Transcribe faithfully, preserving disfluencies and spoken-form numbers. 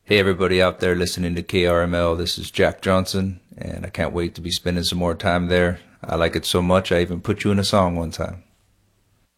Hey, everybody out there listening to K R M L, this is Jack Johnson, and I can't wait to be spending some more time there. I like it so much, I even put you in a song one time.